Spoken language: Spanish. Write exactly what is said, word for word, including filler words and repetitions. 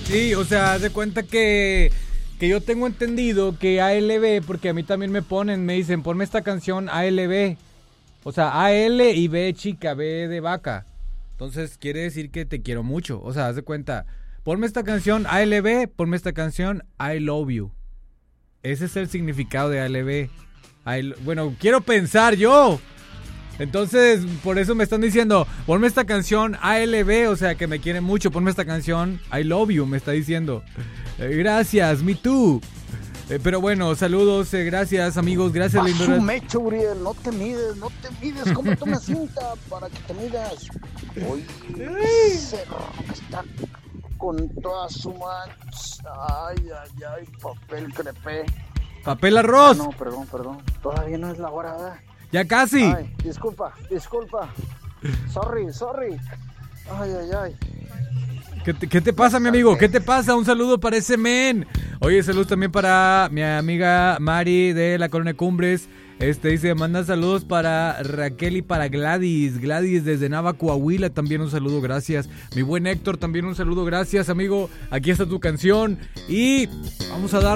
Sí, o sea, haz de cuenta que, que yo tengo entendido que A L B, porque a mí también me ponen, me dicen, ponme esta canción A L B. O sea, A L y B chica, B de vaca. Entonces quiere decir que te quiero mucho. O sea, haz de cuenta, ponme esta canción A L B, ponme esta canción I love you. Ese es el significado de A L B. I, bueno, quiero pensar yo. Entonces, por eso me están diciendo, ponme esta canción A L B, o sea, que me quieren mucho, ponme esta canción I love you, me está diciendo. Eh, gracias, me too. Eh, pero bueno, saludos, eh, gracias amigos, gracias A lindo. su mecho, Uriel, no te mides, no te mides, cómprate una cinta para que te midas. Oye, cerro que está con toda su mancha. Ay, ay, ay, papel crepé. Papel arroz. Ah, no, perdón, perdón, todavía no es la hora, ¿verdad? Ya casi. Ay, disculpa, disculpa. Sorry, sorry. Ay, ay, ay. ¿Qué te, ¿Qué te pasa, mi amigo? ¿Qué te pasa? Un saludo para ese men. Oye, saludos también para mi amiga Mari de la Colonia Cumbres. Este dice, manda saludos para Raquel y para Gladys. Gladys desde Nava, Coahuila, también un saludo, gracias. Mi buen Héctor, también un saludo, gracias, amigo. Aquí está tu canción. Y vamos a dar